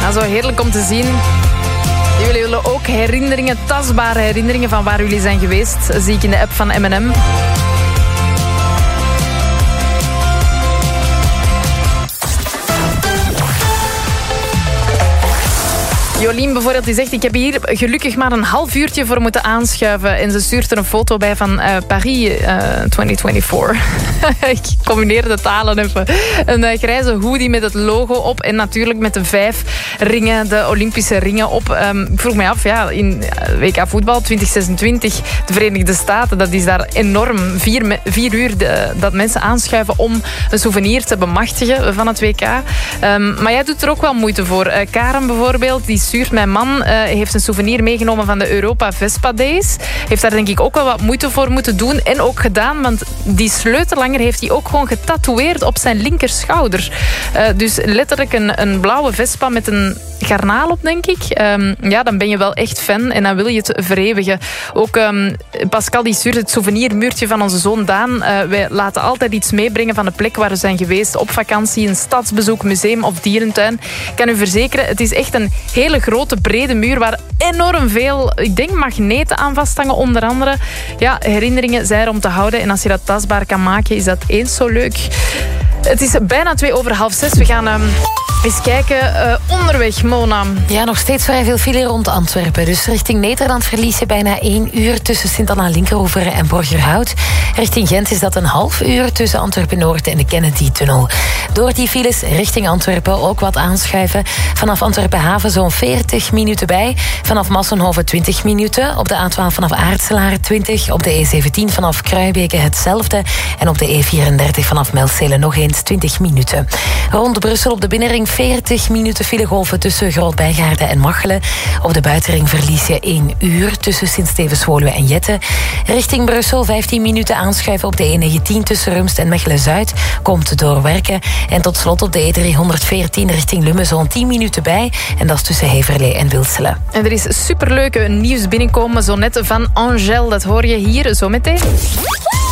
Ja, zo heerlijk om te zien. Jullie willen ook herinneringen, tastbare herinneringen van waar jullie zijn geweest. Zie ik in de app van M&M. Jolien bijvoorbeeld, die zegt, ik heb hier gelukkig maar een half uurtje voor moeten aanschuiven. En ze stuurt er een foto bij van Paris 2024. Ik combineer de talen even. Een grijze hoodie met het logo op. En natuurlijk met de 5 ringen, de Olympische ringen op. Ik vroeg mij af, ja, in WK voetbal 2026, de Verenigde Staten, dat is daar enorm. 4 uur dat mensen aanschuiven om een souvenir te bemachtigen van het WK. Maar jij doet er ook wel moeite voor. Karen bijvoorbeeld, die stuurt, mijn man heeft een souvenir meegenomen van de Europa Vespa Days. Heeft daar denk ik ook wel wat moeite voor moeten doen. En ook gedaan, want die sleutellanger heeft hij ook gewoon getatoeëerd op zijn linkerschouder. Dus letterlijk een blauwe Vespa met een garnaal op, denk ik. Ja, dan ben je wel echt fan en dan wil je het vereeuwigen. Ook Pascal die stuurt het souvenirmuurtje van onze zoon Daan. Wij laten altijd iets meebrengen van de plek waar we zijn geweest. Op vakantie, een stadsbezoek, museum of dierentuin. Ik kan u verzekeren, het is echt een hele grote, brede muur waar enorm veel, ik denk, magneten aan vasthangen, onder andere. Ja, herinneringen zijn er om te houden. En als je dat tastbaar kan maken, is dat eens zo leuk. Het is bijna 5:02. We gaan eens kijken. Onderweg, Mona. Ja, nog steeds vrij veel file rond Antwerpen. Dus richting Nederland verlies je bijna 1 uur tussen Sint-Anna-Linkeroever en Borgerhout. Richting Gent is dat een half uur tussen Antwerpen-Noord en de Kennedy-tunnel. Door die files richting Antwerpen ook wat aanschuiven. Vanaf Antwerpen-Haven zo'n 40 minuten bij. Vanaf Massenhoven 20 minuten. Op de A12 vanaf Aartselaar 20. Op de E17 vanaf Kruijbeke hetzelfde. En op de E34 vanaf Melcelen nog eens 20 minuten. Rond Brussel op de binnenring 40 minuten filegolven tussen Groot-Bijgaarden en Machelen. Op de buitenring verlies je 1 uur tussen Sint-Stevens-Woluwe en Jetten. Richting Brussel 15 minuten aanschuiven op de E19 tussen Rumst en Mechelen-Zuid. Komt door werken. En tot slot op de E314 richting Lummen zo'n 10 minuten bij. En dat is tussen Heverlee en Wilselen. En er is superleuke nieuws binnenkomen, zo net van Angèle. Dat hoor je hier zo meteen.